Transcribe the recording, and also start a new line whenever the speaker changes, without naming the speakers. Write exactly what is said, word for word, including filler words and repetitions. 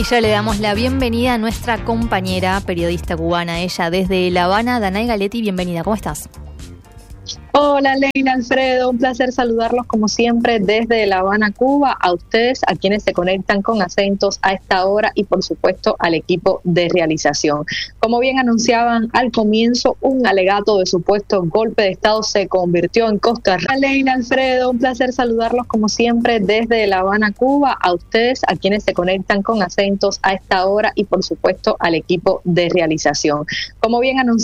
Y ya le damos la bienvenida a nuestra compañera periodista cubana, ella desde La Habana, Danay Galetti. Bienvenida, ¿cómo estás?
Hola Leila, Alfredo, un placer saludarlos como siempre desde La Habana, Cuba, a ustedes, a quienes se conectan con acentos a esta hora y por supuesto al equipo de realización. Como bien anunciaban al comienzo, un alegato de supuesto golpe de Estado se convirtió en Costa Rica. Leila, Alfredo, un placer saludarlos como siempre desde La Habana, Cuba, a ustedes, a quienes se conectan con acentos a esta hora y por supuesto al equipo de realización. Como bien anunciaban